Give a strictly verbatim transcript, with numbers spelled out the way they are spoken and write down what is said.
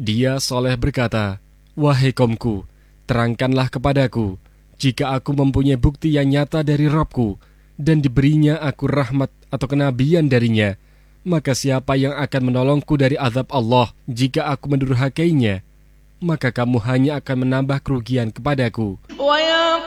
Dia Saleh berkata, "Wahai kaumku, terangkanlah kepadaku, jika aku mempunyai bukti yang nyata dari Rabbku, dan diberinya aku rahmat atau kenabian darinya, maka siapa yang akan menolongku dari azab Allah jika aku mendurhakainya? Maka kamu hanya akan menambah kerugian kepadaku."